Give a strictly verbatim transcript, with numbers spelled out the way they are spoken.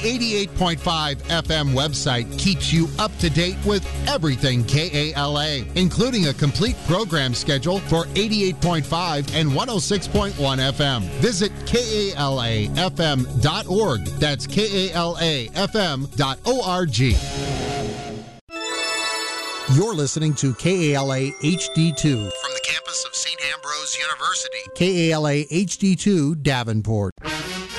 eighty-eight point five F M website keeps you up to date with everything K A L A, including a complete program schedule for eighty-eight point five and one oh six point one F M. Visit K A L A F M dot org. That's K A L A F M dot org. You're listening to K A L A H D two from the campus of Saint Ambrose University. K A L A H D two Davenport.